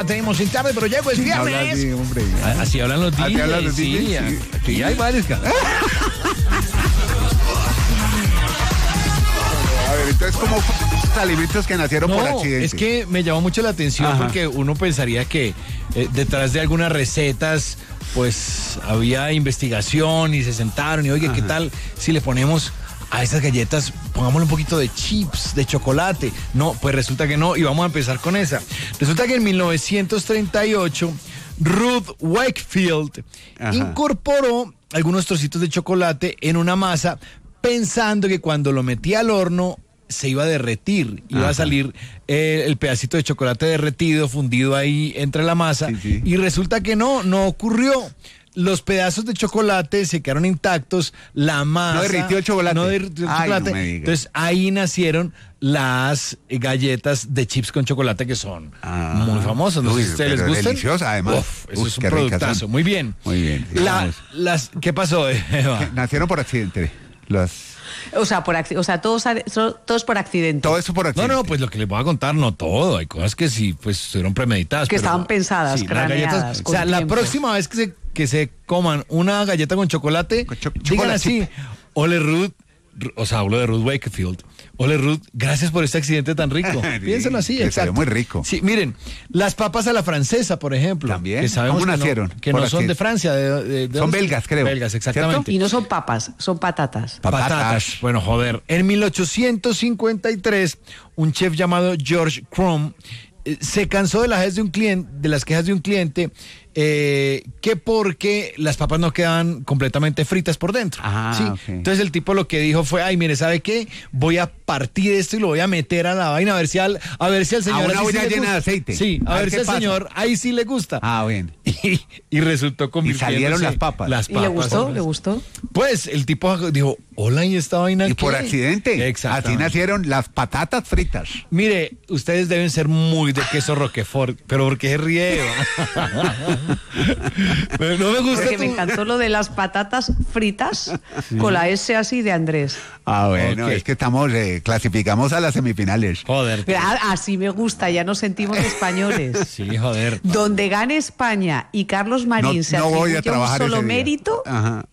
tenemos sin tarde, pero llego, es viernes. Así, hombre. Así hablan los Así DJs, hablan los sí, DJs, sí. aquí hay varios. A ver, entonces, ¿cómo alimentos que nacieron por accidente? Es que me llamó mucho la atención porque uno pensaría que detrás de algunas recetas pues había investigación y se sentaron y oye, ¿qué tal si le ponemos a esas galletas, pongámosle un poquito de chips, de chocolate? No, pues resulta que no, y vamos a empezar con esa. Resulta que en 1938 Ruth Wakefield incorporó algunos trocitos de chocolate en una masa pensando que cuando lo metía al horno se iba a derretir, iba a salir el pedacito de chocolate derretido, fundido ahí entre la masa, y resulta que no ocurrió. Los pedazos de chocolate se quedaron intactos, la masa... No derritió el chocolate. No derritió el chocolate. No me digas. Entonces ahí nacieron las galletas de chips con chocolate que son muy famosas. No sé si a ustedes les gustan. Deliciosa, además. Eso es un productazo. Muy bien. Muy bien. ¿Qué pasó, Eva? Nacieron por accidente. O sea, todos por accidente. Todo eso por accidente. No, pues lo que les voy a contar, no todo. Hay cosas que sí, pues fueron premeditadas. Que estaban pensadas, craneadas. O sea, la próxima vez que se coman una galleta con chocolate, digan así, ole Ruth, o sea, hablo de Ruth Wakefield. Ole Ruth, gracias por este accidente tan rico. Piénsenlo así, exacto. Muy rico. Sí, miren, las papas a la francesa, por ejemplo. También. Que sabemos ¿Cómo nacieron? Que no son de Francia. Son belgas, creo. Belgas, exactamente. ¿Cierto? Y no son papas, son patatas. Patatas. Bueno, joder. En 1853, un chef llamado George Crumb se cansó de las quejas de un cliente, que porque las papas no quedaban completamente fritas por dentro. ¿sí? Okay. Entonces el tipo lo que dijo fue, ay, mire, ¿sabe qué? Voy a partir esto y lo voy a meter a la vaina a ver si al señor... A una olla llena de aceite. Sí, a ver si al señor ahí sí le gusta. Bien. Y resultó convirtiéndose... Y salieron las papas. ¿Y le gustó? ¿Le gustó? Pues el tipo dijo, hola, ¿y esta vaina qué? Y por accidente. Exactamente. Así nacieron las patatas fritas. Mire, ustedes deben ser muy de queso Roquefort, pero ¿por qué se ríe? Pero no me gusta. Porque me encantó lo de las patatas fritas con la S así de Andrés. Bueno, es que clasificamos a las semifinales. Joder. Pero así me gusta, ya nos sentimos españoles. Sí, joder. Donde gane España y Carlos Marín se atribuye un solo mérito.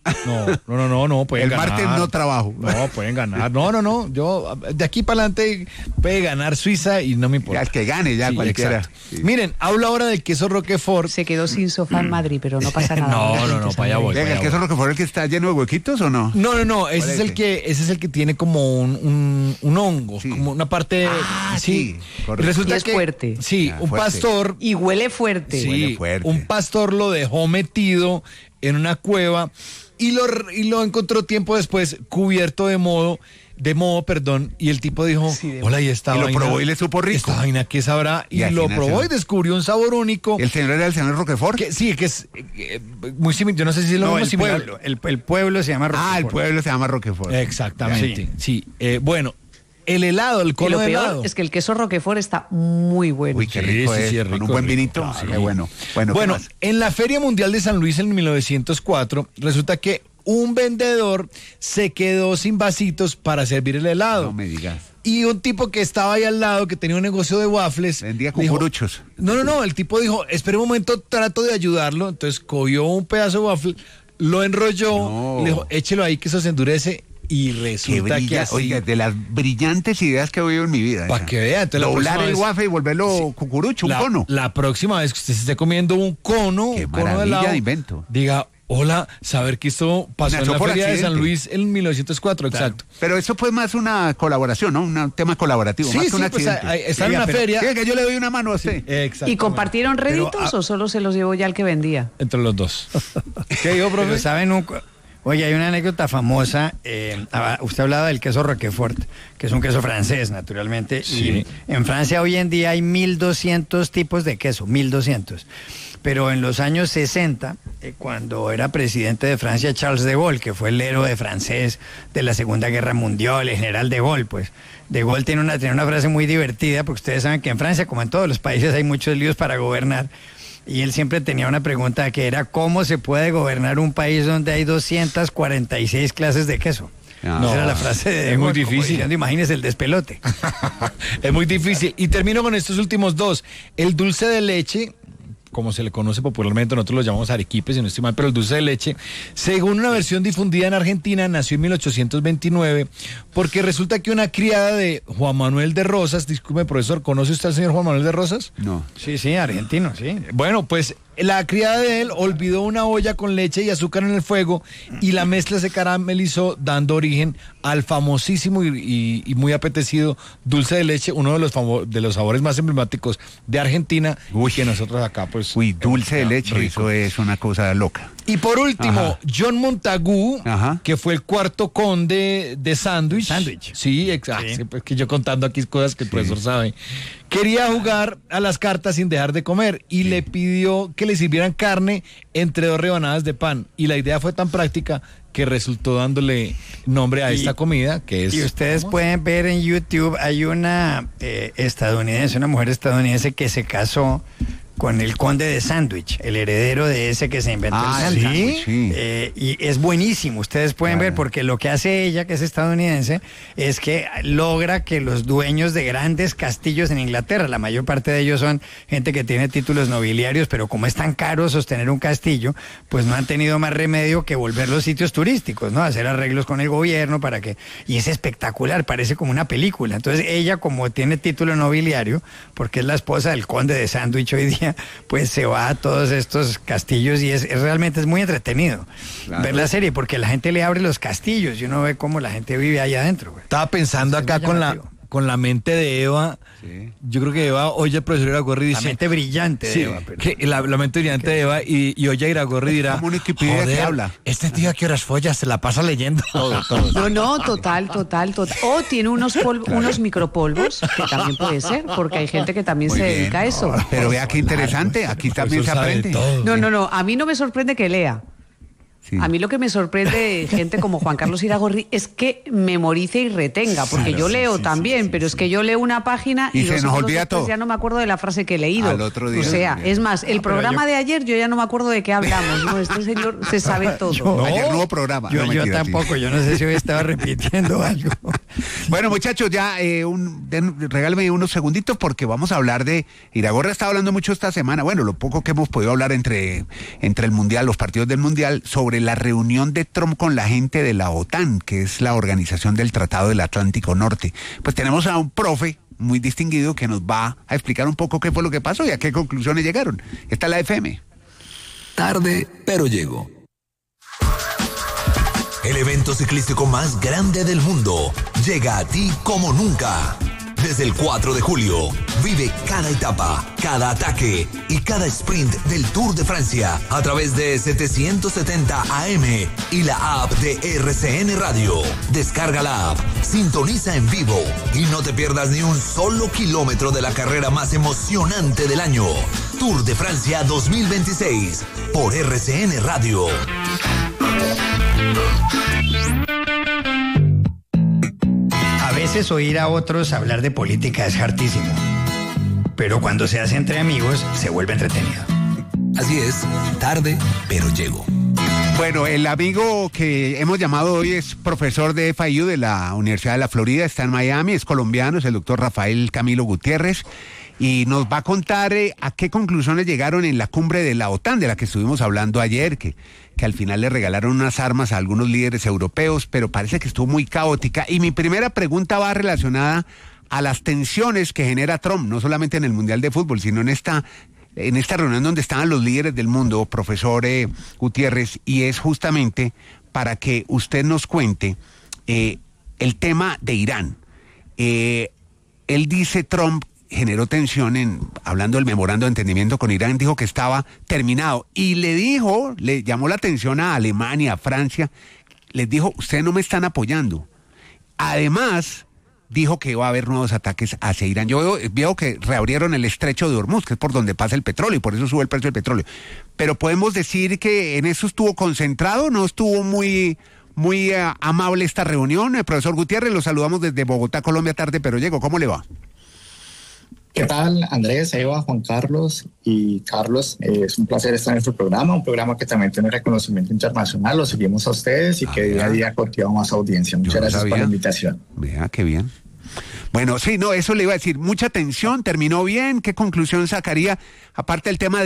No, pueden ganar. El martes no trabajo. No, pueden ganar. No. Yo, de aquí para adelante, puede ganar Suiza y no me importa. Ya el que gane, ya cualquiera. Sí. Miren, hablo ahora del queso Roquefort. Se quedó sin sofá en Madrid, pero no pasa nada. No, para allá voy. Venga, ¿el queso Roquefort el que está lleno de huequitos o no? No, ese es el que tiene como un hongo, como una parte... sí. Resulta y es fuerte. Sí, un fuerte. pastor... Y huele fuerte. Sí, huele fuerte. Un pastor lo dejó metido en una cueva y lo encontró tiempo después cubierto de moho, y el tipo dijo, hola, y esta vaina... Y lo probó y le supo rico. ¿Esta vaina qué sabrá? Y lo probó y descubrió un sabor único. ¿El señor era el señor Roquefort? Que es muy similar, yo no sé si es lo mismo similar. El pueblo se llama Roquefort. El pueblo se llama Roquefort. Exactamente, sí. Bueno, el helado, el cono de helado. Lo peor es que el queso Roquefort está muy bueno. Uy, qué rico es. Sí, rico, con un buen vinito. Claro. Qué bueno. Bueno, en la Feria Mundial de San Luis en 1904, resulta que un vendedor se quedó sin vasitos para servir el helado. No me digas. Y un tipo que estaba ahí al lado, que tenía un negocio de waffles... Vendía cucuruchos. No, el tipo dijo, espera un momento, trato de ayudarlo. Entonces cogió un pedazo de waffle, lo enrolló, le dijo, échelo ahí que eso se endurece. Y resulta que así... Oiga, de las brillantes ideas que he oído en mi vida. Para que vean. Doblar el waffle y volverlo cucurucho, un cono. La próxima vez que usted se esté comiendo un cono... Qué cono maravilla de helado, de invento. Diga... Hola, saber que esto pasó en la Feria de San Luis en 1904, claro. Exacto. Pero eso fue más una colaboración, ¿no? Un tema colaborativo, más que un accidente. Pues, está en una feria. Que yo le doy una mano a usted. Exacto. ¿Y compartieron réditos o solo se los llevó ya el que vendía? Entre los dos. ¿Qué dijo, profe? Pero saben, oye, hay una anécdota famosa. Usted hablaba del queso Roquefort, que es un queso francés, naturalmente. Sí. Y en Francia hoy en día hay 1.200 tipos de queso, 1.200. Pero en los años 60, cuando era presidente de Francia Charles de Gaulle, que fue el héroe francés de la Segunda Guerra Mundial, el general de Gaulle, pues de Gaulle tiene una frase muy divertida, porque ustedes saben que en Francia, como en todos los países, hay muchos líos para gobernar. Y él siempre tenía una pregunta que era, ¿cómo se puede gobernar un país donde hay 246 clases de queso? Esa era la frase de es muy difícil. Imagínese el despelote. Es muy difícil. Y termino con estos últimos dos. El dulce de leche, como se le conoce popularmente, nosotros lo llamamos arequipe, si no estoy mal, pero el dulce de leche, según una versión difundida en Argentina, nació en 1829, porque resulta que una criada de Juan Manuel de Rosas, disculpe, profesor, ¿conoce usted al señor Juan Manuel de Rosas? No. Sí, argentino, sí. Bueno, pues la criada de él olvidó una olla con leche y azúcar en el fuego y la mezcla se caramelizó, dando origen al famosísimo y muy apetecido dulce de leche, uno de los sabores más emblemáticos de Argentina. Uy, que nosotros acá pues... Uy, dulce de leche, rico. eso es una cosa loca. Y por último, Ajá. John Montagu, Ajá. que fue el cuarto conde de Sandwich. Sí, exacto. Sí. Sí, pues que yo contando aquí cosas que el profesor sabe. Quería jugar a las cartas sin dejar de comer y le pidió que le sirvieran carne entre 2 rebanadas de pan. Y la idea fue tan práctica que resultó dándole nombre a esta comida, que es... Y ustedes pueden ver en YouTube, hay una estadounidense, una mujer estadounidense que se casó con el conde de Sandwich, el heredero de ese que se inventó el sándwich. Sí. Y es buenísimo, ustedes pueden ver, porque lo que hace ella, que es estadounidense, es que logra que los dueños de grandes castillos en Inglaterra, la mayor parte de ellos son gente que tiene títulos nobiliarios, pero como es tan caro sostener un castillo, pues no han tenido más remedio que volver los sitios turísticos, ¿no? Hacer arreglos con el gobierno para que... Y es espectacular, parece como una película. Entonces ella, como tiene título nobiliario, porque es la esposa del conde de Sandwich hoy día, pues se va a todos estos castillos y realmente es muy entretenido ver la serie, porque la gente le abre los castillos y uno ve cómo la gente vive allá adentro. Güey. Estaba pensando acá con la mente de Eva. Sí. Yo creo que Eva oye al profesor Iragorri y dice... La mente brillante de Eva. Pero... la mente brillante de Eva y oye a Iragorri y dirá... Como una Wikipedia que habla. Este tío a qué horas folla, se la pasa leyendo. Todo. No, total. O tiene unos micropolvos, que también puede ser, porque hay gente que también Muy se bien. dedica a eso. Pero vea qué interesante, aquí también se aprende. No, a mí no me sorprende que lea. Sí. A mí lo que me sorprende de gente como Juan Carlos Iragorri es que memorice y retenga, porque yo leo también, pero es que yo leo una página y y se nos olvida todo. Ya no me acuerdo de la frase que he leído. Al otro día. O sea, es más, el programa de ayer yo ya no me acuerdo de qué hablamos. No, este señor se sabe todo. Ayer no hubo programa. Yo Mentira, tampoco, sí. yo no sé si hoy estaba repitiendo algo. Bueno, muchachos, ya regálame unos segunditos porque vamos a hablar de... Iragorri está hablando mucho esta semana, bueno, lo poco que hemos podido hablar entre el Mundial, los partidos del Mundial, sobre la reunión de Trump con la gente de la OTAN, que es la Organización del Tratado del Atlántico Norte. Pues tenemos a un profe muy distinguido que nos va a explicar un poco qué fue lo que pasó y a qué conclusiones llegaron. Esta es la FM. Tarde, pero llego. El evento ciclístico más grande del mundo llega a ti como nunca. Desde el 4 de julio, vive cada etapa, cada ataque y cada sprint del Tour de Francia a través de 770 AM y la app de RCN Radio. Descarga la app, sintoniza en vivo y no te pierdas ni un solo kilómetro de la carrera más emocionante del año. Tour de Francia 2026 por RCN Radio. A veces oír a otros hablar de política es hartísimo, pero cuando se hace entre amigos se vuelve entretenido. Así es, tarde, pero llego. Bueno, el amigo que hemos llamado hoy es profesor de FIU de la Universidad de la Florida, está en Miami, es colombiano, es el doctor Rafael Camilo Gutiérrez, y nos va a contar a qué conclusiones llegaron en la cumbre de la OTAN, de la que estuvimos hablando ayer, que al final le regalaron unas armas a algunos líderes europeos, pero parece que estuvo muy caótica. Y mi primera pregunta va relacionada a las tensiones que genera Trump, no solamente en el Mundial de Fútbol, sino en esta reunión donde estaban los líderes del mundo, profesor Gutiérrez, y es justamente para que usted nos cuente el tema de Irán. Él dice, Trump generó tensión hablando del memorando de entendimiento con Irán, dijo que estaba terminado y le llamó la atención a Alemania, a Francia, les dijo, ustedes no me están apoyando. Además, dijo que iba a haber nuevos ataques hacia Irán. Yo veo que reabrieron el estrecho de Hormuz, que es por donde pasa el petróleo y por eso sube el precio del petróleo. Pero podemos decir que en eso estuvo concentrado, no estuvo muy amable esta reunión. El profesor Gutiérrez, lo saludamos desde Bogotá, Colombia, tarde, pero llego. ¿Cómo le va? ¿Qué tal, Andrés, Eva, Juan Carlos y Carlos? Es un placer estar en nuestro programa, un programa que también tiene reconocimiento internacional. Lo seguimos a ustedes y que día a día cultiva más audiencia. Muchas gracias por la invitación. Vea, qué bien. Bueno, sí, no, eso le iba a decir. Mucha tensión, terminó bien. ¿Qué conclusión sacaría? Aparte del tema